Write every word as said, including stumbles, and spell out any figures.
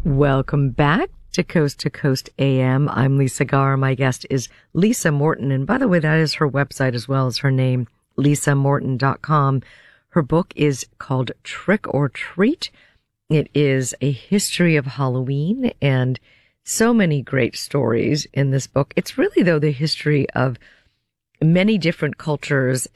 Welcome back to Coast to Coast A M. I'm Lisa Garr. My guest is Lisa Morton. And by the way, that is her website as well as her name, lisa morton dot com. Her book is called Trick or Treat. It is a history of Halloween and so many great stories in this book. It's really, though, the history of many different cultures